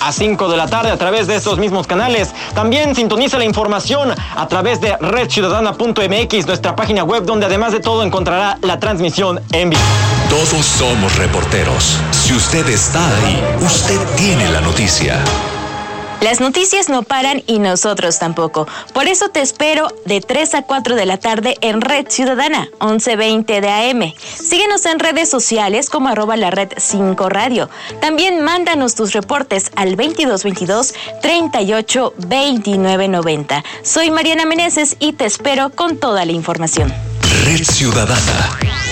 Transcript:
a 5 de la tarde a través de estos mismos canales. También sintoniza la información a través de redciudadana.mx, nuestra página web, donde además de todo encontrará la transmisión en vivo. Todos somos reporteros. Si usted está ahí, usted tiene la noticia. Las noticias no paran y nosotros tampoco. Por eso te espero de 3 a 4 de la tarde en Red Ciudadana, 11:20 de AM. Síguenos en redes sociales como @lared5 radio. También mándanos tus reportes al 2222-382990. Soy Mariana Meneses y te espero con toda la información. Red Ciudadana.